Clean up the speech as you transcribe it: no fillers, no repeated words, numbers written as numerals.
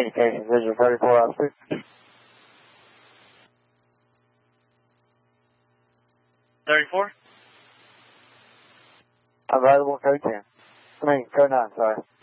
Communications, Vision 34 officer. 34? Available code 10. Code 9, sorry.